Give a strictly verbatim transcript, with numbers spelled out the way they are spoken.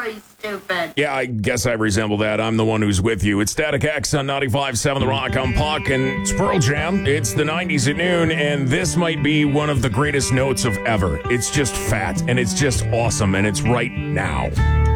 sorry, stupid. Yeah, I guess I resemble that. I'm the one who's with you. It's Static X on ninety-five point seven The Rock. I'm Puck, and it's Pearl Jam. It's the nineties at noon, and this might be one of the greatest notes of ever. It's just fat, and it's just awesome, and it's right now.